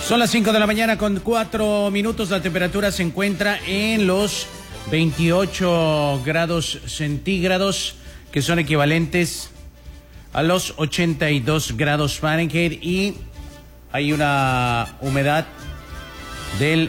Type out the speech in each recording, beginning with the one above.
Son las 5 de la mañana con 4 minutos. La temperatura se encuentra en los 28 grados centígrados, que son equivalentes a los 82 grados Fahrenheit, y hay una humedad del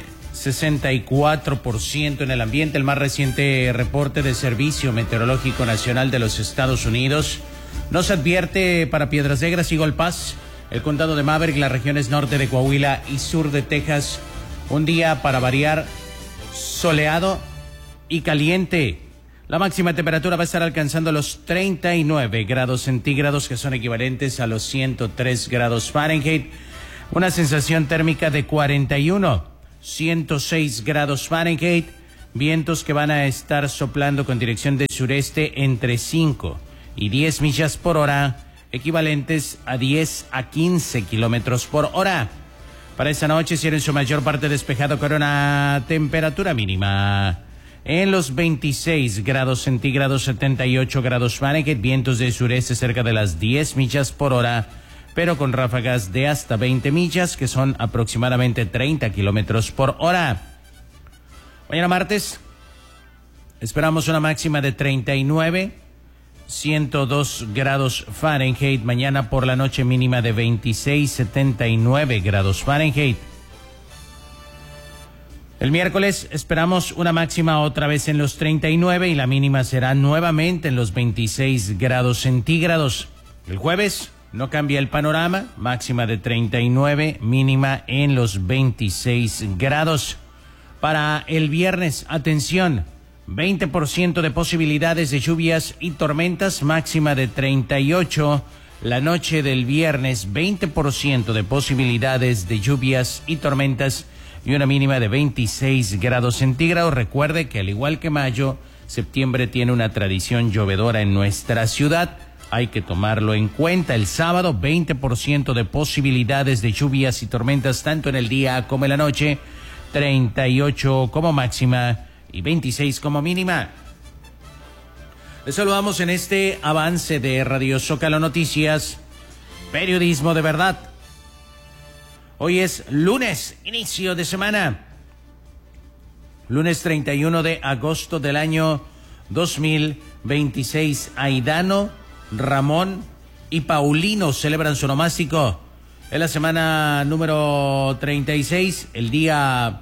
64% en el ambiente. El más reciente reporte del Servicio Meteorológico Nacional de los Estados Unidos nos advierte para Piedras Negras y Golpaz, el condado de Maverick, las regiones norte de Coahuila y sur de Texas, un día para variar soleado y caliente. La máxima temperatura va a estar alcanzando los 39 grados centígrados, que son equivalentes a los 103 grados Fahrenheit. Una sensación térmica de 106 grados Fahrenheit. Vientos que van a estar soplando con dirección de sureste entre 5 y 10 millas por hora, equivalentes a 10 a 15 kilómetros por hora. Para esta noche, cielo en su mayor parte despejado con una temperatura mínima en los 26 grados centígrados, 78 grados Fahrenheit, vientos de sureste cerca de las 10 millas por hora, pero con ráfagas de hasta 20 millas, que son aproximadamente 30 kilómetros por hora. Mañana martes esperamos una máxima de 39, 102 grados Fahrenheit. Mañana por la noche mínima de 26, 79 grados Fahrenheit. El miércoles esperamos una máxima otra vez en los 39 y la mínima será nuevamente en los 26 grados centígrados. El jueves no cambia el panorama, máxima de 39, mínima en los 26 grados. Para el viernes, atención, 20% de posibilidades de lluvias y tormentas, máxima de 38. La noche del viernes, 20% de posibilidades de lluvias y tormentas y una mínima de 26 grados centígrados. Recuerde que al igual que mayo, septiembre tiene una tradición llovedora en nuestra ciudad. Hay que tomarlo en cuenta. El sábado, 20% de posibilidades de lluvias y tormentas tanto en el día como en la noche. 38 como máxima y 26 como mínima. Les saludamos en este avance de Radio Zócalo Noticias, periodismo de verdad. Hoy es lunes, inicio de semana. Lunes 31 de agosto del año 2026. Aidano, Ramón y Paulino celebran su onomástico. Es la semana número 36, el día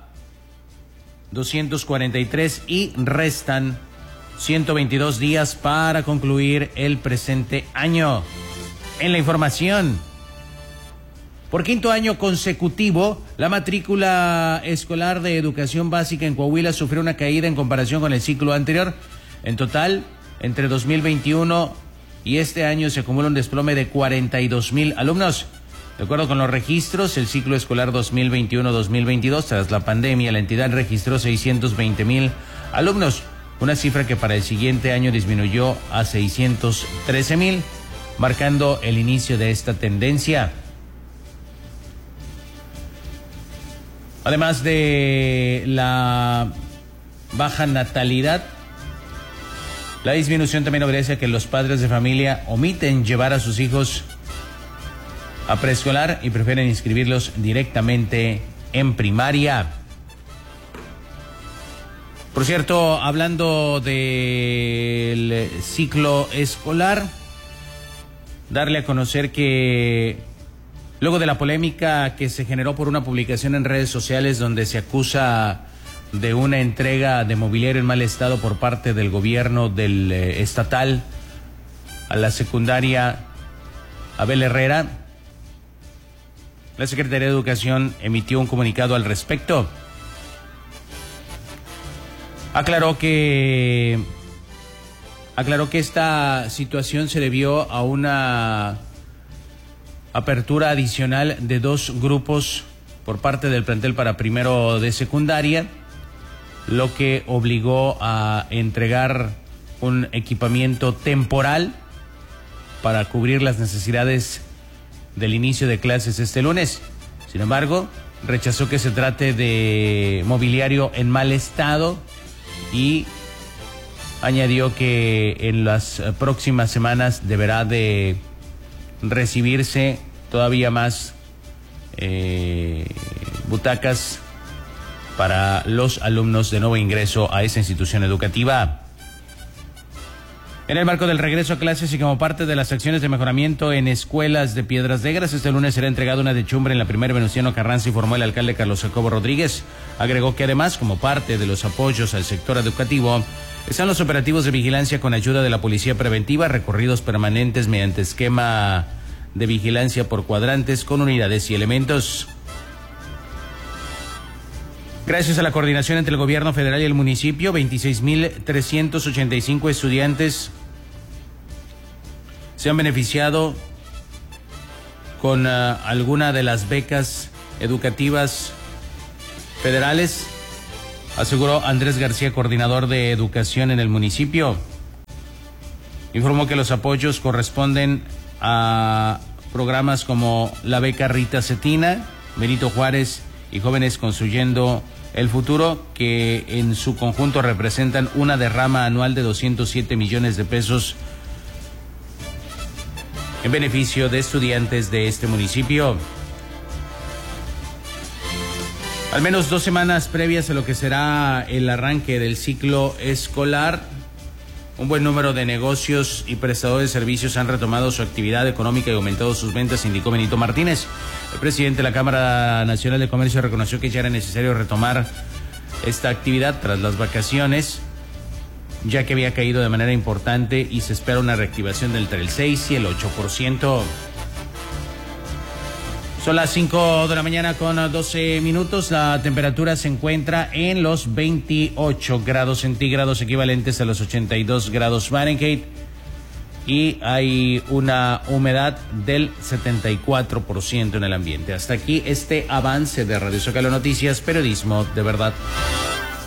243, y restan 122 días para concluir el presente año. En la información, por quinto año consecutivo, la matrícula escolar de educación básica en Coahuila sufrió una caída en comparación con el ciclo anterior. En total, entre 2021 y este año se acumula un desplome de 42,000 alumnos. De acuerdo con los registros, el ciclo escolar 2021-2022, tras la pandemia, la entidad registró 620,000 alumnos, una cifra que para el siguiente año disminuyó a 613,000, marcando el inicio de esta tendencia. Además de la baja natalidad, la disminución también obedece a que los padres de familia omiten llevar a sus hijos a preescolar y prefieren inscribirlos directamente en primaria. Por cierto, hablando del ciclo escolar, darle a conocer que luego de la polémica que se generó por una publicación en redes sociales donde se acusa de una entrega de mobiliario en mal estado por parte del gobierno del estatal a la secundaria Abel Herrera, la Secretaría de Educación emitió un comunicado al respecto. Aclaró que esta situación se debió a una apertura adicional de 2 grupos por parte del plantel para primero de secundaria, lo que obligó a entregar un equipamiento temporal para cubrir las necesidades del inicio de clases este lunes. Sin embargo, rechazó que se trate de mobiliario en mal estado y añadió que en las próximas semanas deberá de recibirse todavía más butacas para los alumnos de nuevo ingreso a esta institución educativa. En el marco del regreso a clases y como parte de las acciones de mejoramiento en escuelas de Piedras Negras, este lunes será entregada una techumbre en la primera Venustiano Carranza, informó el alcalde Carlos Jacobo Rodríguez. Agregó que además, como parte de los apoyos al sector educativo, están los operativos de vigilancia con ayuda de la policía preventiva, recorridos permanentes mediante esquema de vigilancia por cuadrantes con unidades y elementos. Gracias a la coordinación entre el gobierno federal y el municipio, 26.385 estudiantes se han beneficiado con alguna de las becas educativas federales, aseguró Andrés García, coordinador de educación en el municipio. Informó que los apoyos corresponden a programas como la beca Rita Cetina, Benito Juárez y Jóvenes Construyendo el Futuro, que en su conjunto representan una derrama anual de 207 millones de pesos en beneficio de estudiantes de este municipio. Al menos 2 semanas previas a lo que será el arranque del ciclo escolar, un buen número de negocios y prestadores de servicios han retomado su actividad económica y aumentado sus ventas, indicó Benito Martínez. El presidente de la Cámara Nacional de Comercio reconoció que ya era necesario retomar esta actividad tras las vacaciones, ya que había caído de manera importante y se espera una reactivación del entre el 6 y el 8%. Son las 5 de la mañana con 12 minutos. La temperatura se encuentra en los 28 grados centígrados, equivalentes a los 82 grados Fahrenheit. Y hay una humedad del 74% en el ambiente. Hasta aquí este avance de Radio Zócalo Noticias, periodismo de verdad.